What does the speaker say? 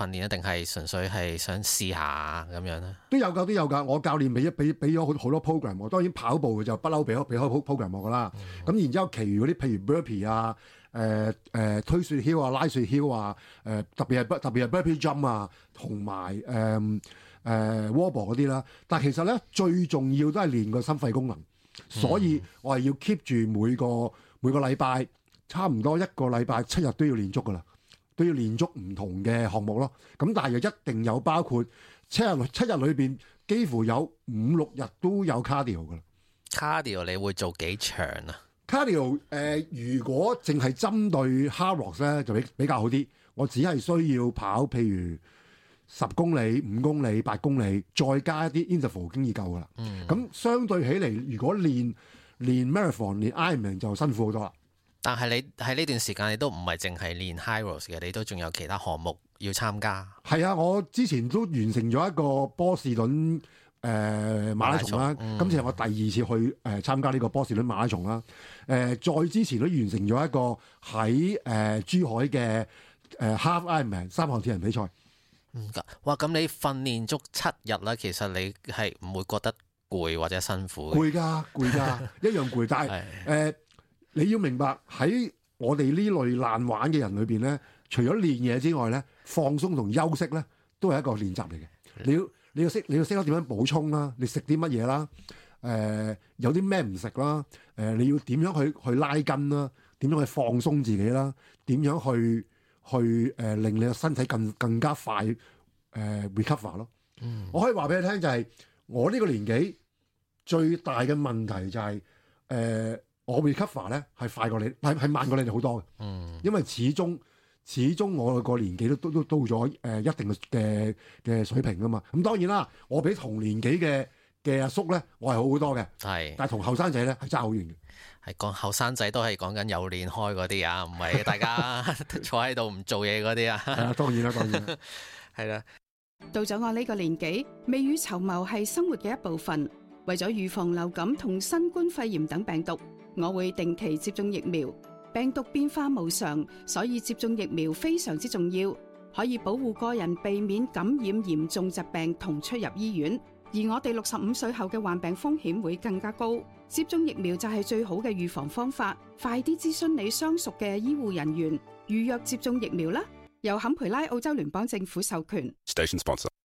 訓練，定係純粹係想試下咁樣咧？ 都有㗎。我教練俾咗好多 program 我，當然跑步就不嬲俾開 program 我㗎啦。咁然之後，其餘嗰啲譬如 burpee 啊、推雪橇啊、拉雪橇啊、特別係 burpee jump 啊，同埋wobble 嗰啲啦。但係其實咧，最重要都係練個心肺功能，所以我係要 keep 住每個禮拜差唔多一個禮拜7日都要練足㗎啦。都要練足唔同嘅項目咯，咁但係又一定有包括7日裏邊幾乎有5-6日都有 cardio 噶啦。 cardio 你會做幾長啊 ？cardio 如果淨係針對 hard rock 咧就比較好啲，我只係需要跑譬如10公里、5公里、8公里，再加一啲 interval 經已夠噶啦。咁相對起嚟，如果練 marathon、練 Ironman 就辛苦好多啦。 但係你喺呢段時間，你都唔係淨係練 high road 嘅，你都仲有其他項目要參加。 係啊，我之前都完成咗一個波士頓馬拉松啦。今次係我第2次去參加呢個波士頓馬拉松啦。再之前都完成咗一個喺珠海嘅Half Ironman 3項鐵人比賽。 哇！咁你訓練足7日啦，其實你係唔會覺得攰或者辛苦？ 攰㗎，一樣攰。但係你要明白喺我哋呢類爛玩嘅人裏邊咧，除咗練嘢之外咧，放鬆同休息咧都係一個練習嚟嘅。你要識得點樣補充啦，你食啲乜嘢啦，有啲咩唔食啦，你要點樣去拉筋啦，點樣去放鬆自己啦，點樣去令你嘅身體更加快recover 咯。我可以話俾你聽就係、我呢個年紀最大嘅問題就係、我 recover 咧係快過你，係慢過你哋好多嘅。因為始終我個年紀都到咗一定嘅水平啊嘛。咁當然啦，我比同年紀嘅阿叔咧，我係好好多嘅。係，但係同後生仔咧係爭好遠嘅。 係講後生仔都係講緊有練開嗰啲啊，唔係大家坐喺度唔做嘢嗰啲啊。係啊， 當然啦， 係啦。 到咗我呢個年紀，未雨綢繆係生活嘅一部分。為咗預防流感同新冠肺炎等病毒，我會定期接種疫苗。病毒變化無常，所以接種疫苗非常之重要，可以保護個人避免感染嚴重疾病同出入醫院。而我哋65歲後嘅患病風險會更加高，接種疫苗就係最好嘅預防方法。快啲諮詢你相熟嘅醫護人員，預約接種疫苗啦！由坎培拉澳洲聯邦政府授權。Station sponsor。